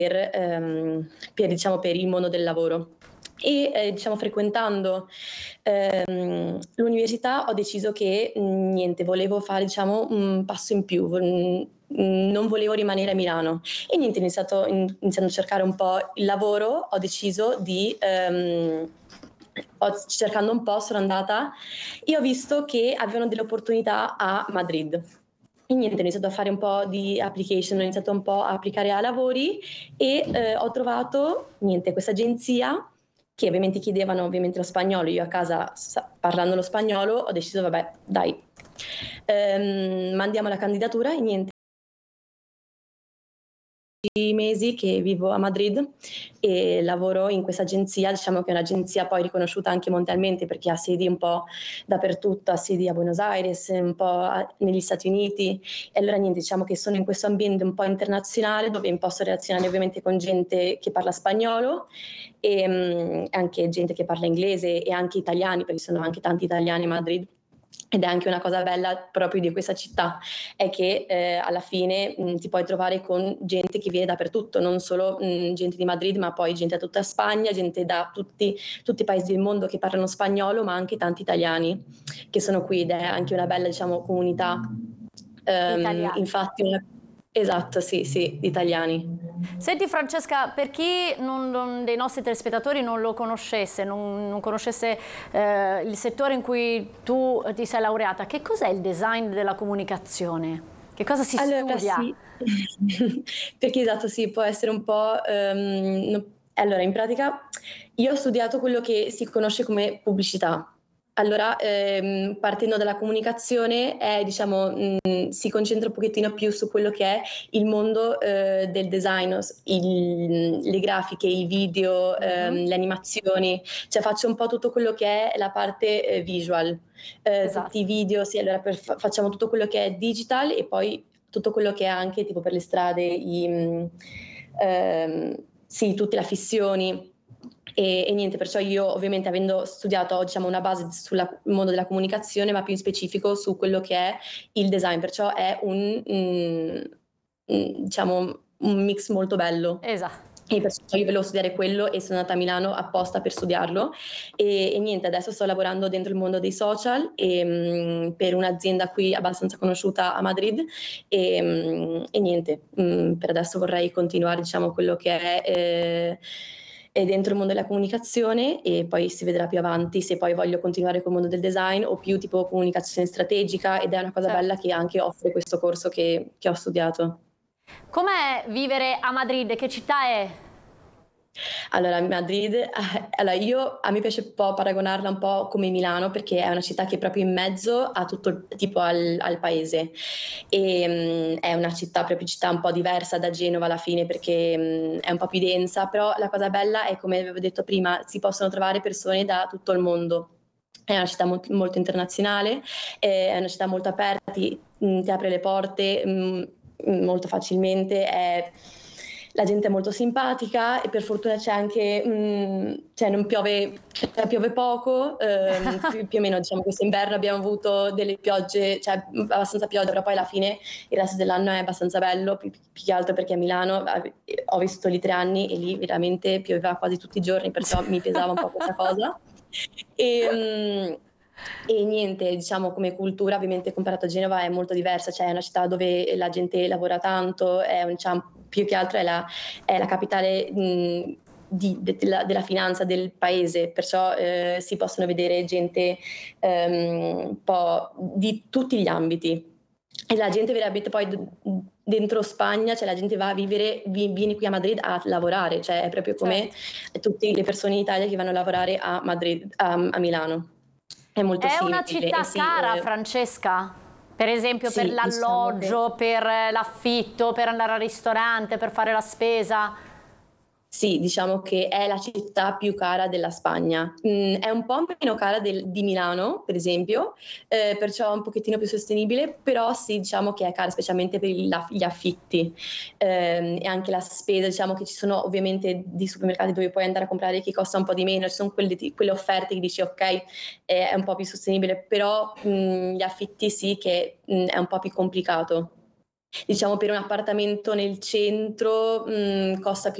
diciamo, per il mondo del lavoro. E diciamo frequentando l'università ho deciso che niente, volevo fare diciamo un passo in più, non volevo rimanere a Milano e niente, iniziando a cercare un po' il lavoro, ho deciso di cercando un po' sono andata e ho visto che avevano delle opportunità a Madrid. E niente, ho iniziato a fare un po' di application, ho iniziato un po' a applicare a lavori e ho trovato niente, questa agenzia che ovviamente chiedevano ovviamente lo spagnolo, io a casa parlando lo spagnolo ho deciso vabbè dai, mandiamo la candidatura e niente, mesi che vivo a Madrid e lavoro in questa agenzia, diciamo che è un'agenzia poi riconosciuta anche mondialmente perché ha sedi un po' dappertutto, ha sedi a Buenos Aires, un po' negli Stati Uniti e allora niente, diciamo che sono in questo ambiente un po' internazionale dove posso relazionare ovviamente con gente che parla spagnolo e anche gente che parla inglese e anche italiani perché sono anche tanti italiani a Madrid. Ed è anche una cosa bella proprio di questa città, è che alla fine ti puoi trovare con gente che viene dappertutto, non solo gente di Madrid, ma poi gente da tutta Spagna, gente da tutti i paesi del mondo che parlano spagnolo, ma anche tanti italiani che sono qui ed è anche una bella, diciamo, comunità. Italiani. Infatti, esatto, sì, di italiani. Senti Francesca, per chi dei nostri telespettatori non lo conoscesse, non conoscesse il settore in cui tu ti sei laureata, che cos'è il design della comunicazione? Che cosa si studia? Sì. Perché esatto, sì, può essere un po'. Allora, in pratica io ho studiato quello che si conosce come pubblicità. Allora, partendo dalla comunicazione, diciamo, si concentra un pochettino più su quello che è il mondo del design, le grafiche, i video, le animazioni, cioè faccio un po' tutto quello che è la parte visual. Esatto. Tutti i video, sì, allora facciamo tutto quello che è digital e poi tutto quello che è anche tipo per le strade, sì, tutte le affissioni. E niente, perciò io ovviamente avendo studiato diciamo una base sul mondo della comunicazione, ma più in specifico su quello che è il design, perciò è diciamo un mix molto bello. Esatto. E perciò io volevo studiare quello e sono andata a Milano apposta per studiarlo e niente, adesso sto lavorando dentro il mondo dei social per un'azienda qui abbastanza conosciuta a Madrid e niente, per adesso vorrei continuare diciamo quello che è dentro il mondo della comunicazione e poi si vedrà più avanti se poi voglio continuare col mondo del design o più tipo comunicazione strategica ed è una cosa bella che anche offre questo corso che ho studiato. Com'è vivere a Madrid? Che città è? Allora, Madrid, allora a me piace un po' paragonarla un po' come Milano perché è una città che è proprio in mezzo a tutto tipo al paese e è una città proprio città un po' diversa da Genova alla fine perché è un po' più densa, però la cosa bella è come avevo detto prima, si possono trovare persone da tutto il mondo. È una città molto internazionale, è una città molto aperta, ti apre le porte molto facilmente, la gente è molto simpatica e per fortuna c'è anche, cioè non piove, cioè piove poco, più o meno diciamo quest'inverno abbiamo avuto delle piogge, cioè abbastanza pioggia, però poi alla fine il resto dell'anno è abbastanza bello, più che altro perché a Milano ho vissuto lì 3 anni e lì veramente pioveva quasi tutti i giorni, perciò mi pesava un po' questa cosa. E niente, diciamo come cultura ovviamente comparato a Genova è molto diversa, cioè è una città dove la gente lavora tanto, diciamo, più che altro è la capitale della finanza del paese, perciò si possono vedere gente un po' di tutti gli ambiti. E la gente veramente poi dentro Spagna, cioè la gente va a vivere, viene qui a Madrid a lavorare, cioè è proprio come tutte le persone in Italia che vanno a lavorare a Madrid, a Milano. È molto È una simile. città Sì, cara, Francesca? Per esempio per sì, diciamo che l'alloggio, per l'affitto, per andare al ristorante, per fare la spesa? sì, diciamo che è la città più cara della Spagna. È un po' meno cara di Milano, per esempio, perciò un pochettino più sostenibile, però sì, diciamo che è cara specialmente per gli affitti e anche la spesa, diciamo che ci sono ovviamente di supermercati dove puoi andare a comprare che costa un po' di meno, ci sono quelle offerte che dici ok, è un po' più sostenibile, però gli affitti sì che è un po' più complicato. Diciamo per un appartamento nel centro, costa più